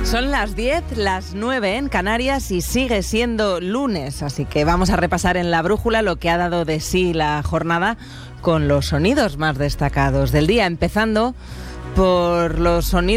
Son las 10, las 9 en Canarias y sigue siendo lunes, así que vamos a repasar en la brújula lo que ha dado de sí la jornada con los sonidos más destacados del día, empezando por los sonidos